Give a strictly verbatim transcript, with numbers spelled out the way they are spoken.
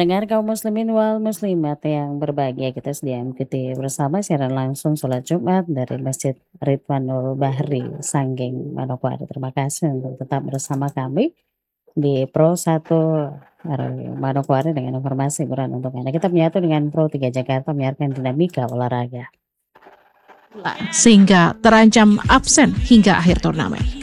Pendengar kaum muslimin wal muslimat yang berbahagia, kita sedia mengikuti bersama siaran langsung sholat Jumat dari Masjid Ridwanul Bahri, Sanggeng, Manokwari. Terima kasih untuk tetap bersama kami di Pro satu R W Manokwari dengan informasi Quran untuk Anda. Kita menyatu dengan Pro tiga Jakarta menyiarkan dinamika olahraga. Sehingga terancam absen hingga akhir turnamen.